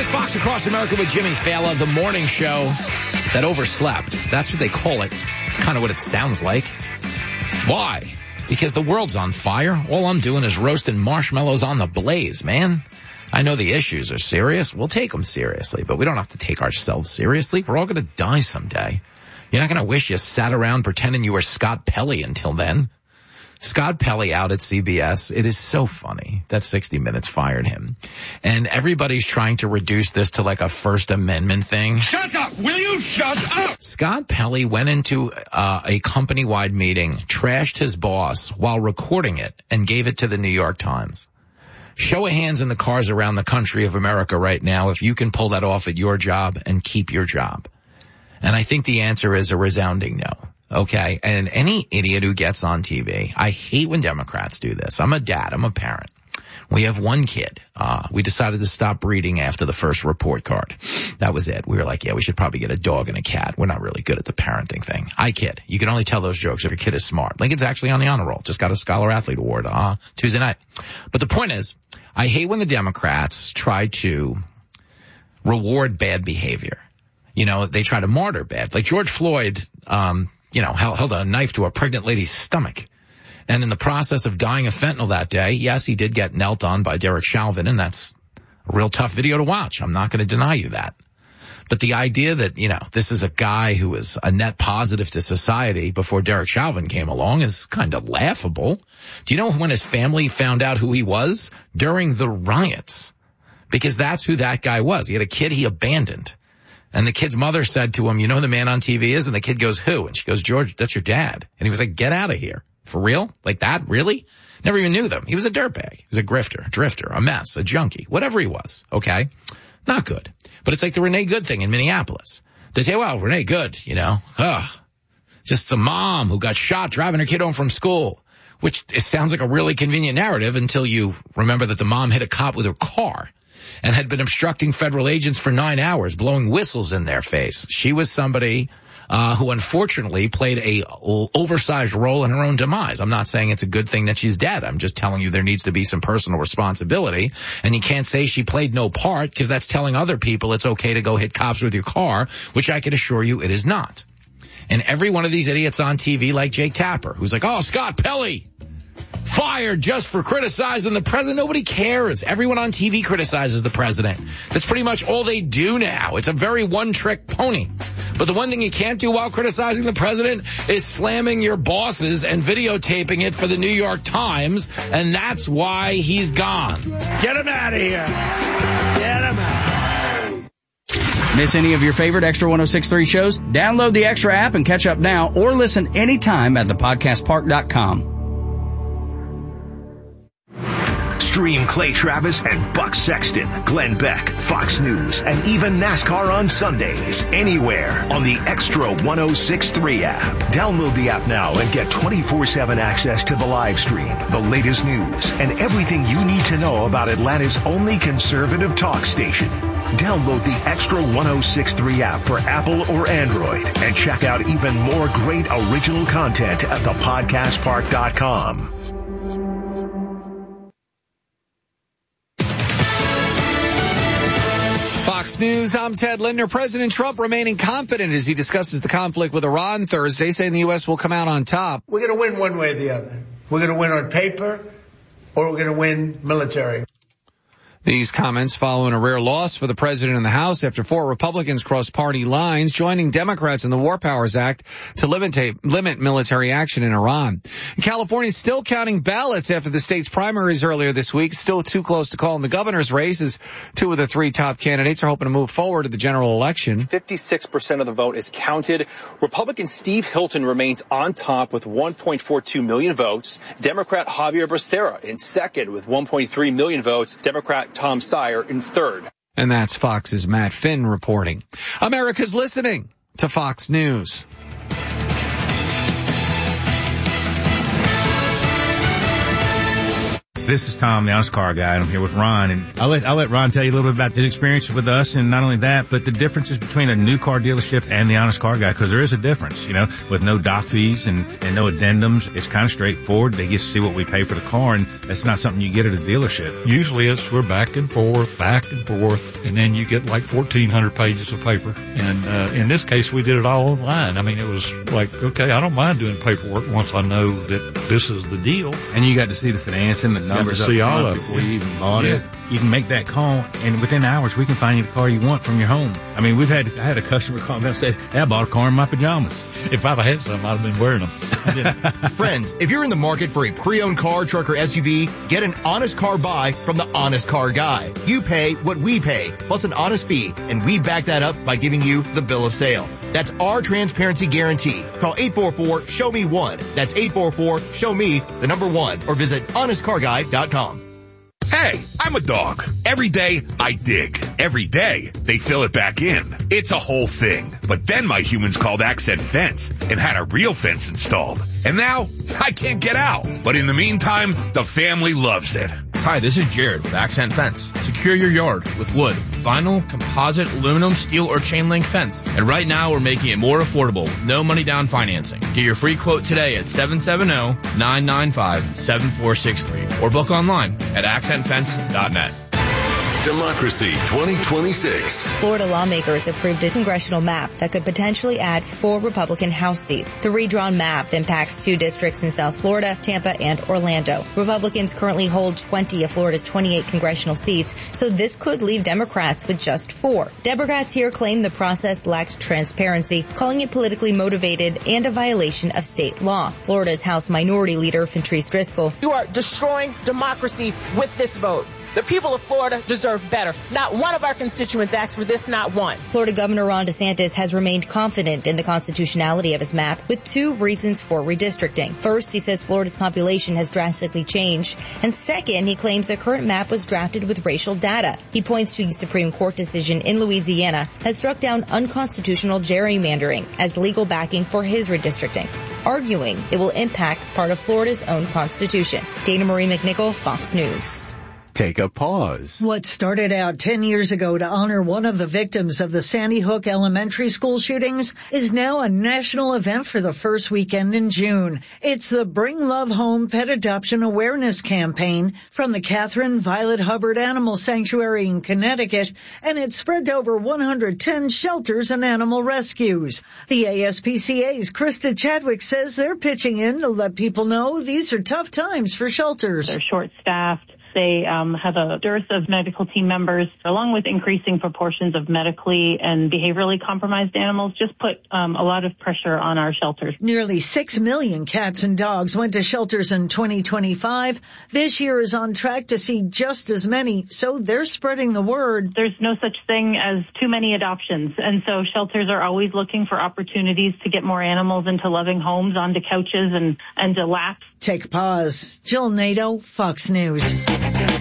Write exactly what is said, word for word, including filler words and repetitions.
Fox Across America with Jimmy Fallon, the morning show that overslept. That's what they call it. It's kind of what it sounds like. Why? Because the world's on fire. All I'm doing is roasting marshmallows on the blaze, man. I know the issues are serious. We'll take them seriously, but we don't have to take ourselves seriously. We're all going to die someday. You're not going to wish you sat around pretending you were Scott Pelley until then. Scott Pelley out at C B S. It is so funny that sixty minutes fired him. And everybody's trying to reduce this to like a First Amendment thing. Shut up! Will you shut up? Scott Pelley went into uh, a company-wide meeting, trashed his boss while recording it, and gave it to the New York Times. Show of hands in the cars around the country of America right now if you can pull that off at your job and keep your job. And I think the answer is a resounding no. Okay, and any idiot who gets on T V, I hate when Democrats do this. I'm a dad, I'm a parent. We have one kid. Uh, we decided to stop breeding after the first report card. That was it. We were like, yeah, we should probably get a dog and a cat. We're not really good at the parenting thing. I kid. You can only tell those jokes if your kid is smart. Lincoln's actually on the honor roll. Just got a Scholar Athlete Award uh, Tuesday night. But the point is, I hate when the Democrats try to reward bad behavior. You know, they try to martyr bad. Like George Floyd, um, you know, held a knife to a pregnant lady's stomach. And in the process of dying of fentanyl that day, yes, he did get knelt on by Derek Chauvin, and that's a real tough video to watch. I'm not going to deny you that. But the idea that, you know, this is a guy who is a net positive to society before Derek Chauvin came along is kind of laughable. Do you know when his family found out who he was? During the riots. Because that's who that guy was. He had a kid he abandoned. And the kid's mother said to him, you know who the man on T V is? And the kid goes, who? And she goes, George, that's your dad. And he was like, get out of here. For real? Like that? Really? Never even knew them. He was a dirtbag. He was a grifter, a drifter, a mess, a junkie, whatever he was. Okay? Not good. But it's like the Renee Good thing in Minneapolis. They say, well, Renee Good, you know, ugh, just a mom who got shot driving her kid home from school, which it sounds like a really convenient narrative until you remember that the mom hit a cop with her car and had been obstructing federal agents for nine hours, blowing whistles in their face. She was somebody uh who unfortunately played a oversized role in her own demise. I'm not saying it's a good thing that she's dead. I'm just telling you there needs to be some personal responsibility. And you can't say she played no part because that's telling other people it's okay to go hit cops with your car, which I can assure you it is not. And every one of these idiots on T V like Jake Tapper, who's like, oh, Scott Pelley, fired just for criticizing the president. Nobody cares. Everyone on T V criticizes the president. That's pretty much all they do now. It's a very one-trick pony. But the one thing you can't do while criticizing the president is slamming your bosses and videotaping it for the New York Times, and that's why he's gone. Get him out of here. Get him out. Miss any of your favorite Extra one oh six point three shows? Download the Extra app and catch up now, or listen anytime at the podcast park dot com. Stream Clay Travis and Buck Sexton, Glenn Beck, Fox News, and even NASCAR on Sundays. Anywhere on the Extra one oh six point three app. Download the app now and get twenty-four seven access to the live stream, the latest news, and everything you need to know about Atlanta's only conservative talk station. Download the Extra one oh six point three app for Apple or Android and check out even more great original content at the podcast park dot com. Fox News, I'm Ted Linder. President Trump remaining confident as he discusses the conflict with Iran Thursday, saying the U S will come out on top. We're going to win one way or the other. We're going to win on paper, or we're going to win military. These comments following a rare loss for the president in the House after four Republicans crossed party lines, joining Democrats in the War Powers Act to limit, limit military action in Iran. California is still counting ballots after the state's primaries earlier this week. Still too close to call in the governor's race, as two of the three top candidates are hoping to move forward to the general election. fifty-six percent of the vote is counted. Republican Steve Hilton remains on top with one point four two million votes. Democrat Javier Becerra in second with one point three million votes. Democrat Tom Steyer in third. And that's Fox's Matt Finn reporting. America's listening to Fox News. This is Tom, the Honest Car Guy, and I'm here with Ron. And I'll let, I'll let Ron tell you a little bit about his experience with us, and not only that, but the differences between a new car dealership and the Honest Car Guy, because there is a difference, you know, with no doc fees and, and no addendums. It's kind of straightforward. They get to see what we pay for the car, and that's not something you get at a dealership. Usually it's we're back and forth, back and forth, and then you get like fourteen hundred pages of paper. And uh, in this case, we did it all online. I mean, it was like, okay, I don't mind doing paperwork once I know that this is the deal. And you got to see the financing, the numbers see up all front of before it. you even bought Yeah. it. You can make that call, and within hours, we can find you the car you want from your home. I mean, we've had, I had a customer call me and say, hey, I bought a car in my pajamas. If I'd have had some, I'd have been wearing them. Friends, if you're in the market for a pre-owned car, truck, or S U V, get an honest car buy from the Honest Car Guy. You pay what we pay, plus an honest fee, and we back that up by giving you the bill of sale. That's our transparency guarantee. Call eight four four, show me one. That's eight four four, show me the number one, or visit honest car guy dot com. Hey, I'm a dog. Every day, I dig. Every day, they fill it back in. It's a whole thing. But then my humans called Accent Fence and had a real fence installed. And now, I can't get out. But in the meantime, the family loves it. Hi, this is Jared with Accent Fence. Secure your yard with wood, vinyl, composite, aluminum, steel, or chain link fence. And right now, we're making it more affordable. No money down financing. Get your free quote today at seven seven zero, nine nine five, seven four six three or book online at accent fence dot net. Democracy twenty twenty-six. Florida lawmakers approved a congressional map that could potentially add four Republican House seats. The redrawn map impacts two districts in South Florida, Tampa, and Orlando. Republicans currently hold twenty of Florida's twenty-eight congressional seats, so this could leave Democrats with just four. Democrats here claim the process lacked transparency, calling it politically motivated and a violation of state law. Florida's House Minority Leader, Fintrice Driscoll. You are destroying democracy with this vote. The people of Florida deserve better. Not one of our constituents asked for this, not one. Florida Governor Ron DeSantis has remained confident in the constitutionality of his map with two reasons for redistricting. First, he says Florida's population has drastically changed. And second, he claims the current map was drafted with racial data. He points to a Supreme Court decision in Louisiana that struck down unconstitutional gerrymandering as legal backing for his redistricting, arguing it will impact part of Florida's own constitution. Dana Marie McNichol, Fox News. Take a pause. What started out ten years ago to honor one of the victims of the Sandy Hook elementary school shootings is now a national event for the first weekend in June. It's the Bring Love Home Pet Adoption Awareness Campaign from the Catherine Violet Hubbard Animal Sanctuary in Connecticut, and it's spread to over one hundred ten shelters and animal rescues. The A S P C A's Krista Chadwick says they're pitching in to let people know these are tough times for shelters. They're short-staffed. They um, have a dearth of medical team members, along with increasing proportions of medically and behaviorally compromised animals, just put um, a lot of pressure on our shelters. Nearly six million cats and dogs went to shelters in twenty twenty-five. This year is on track to see just as many, so they're spreading the word. There's no such thing as too many adoptions, and so shelters are always looking for opportunities to get more animals into loving homes, onto couches, and, and to laps. Take a pause. Jill Nato, Fox News.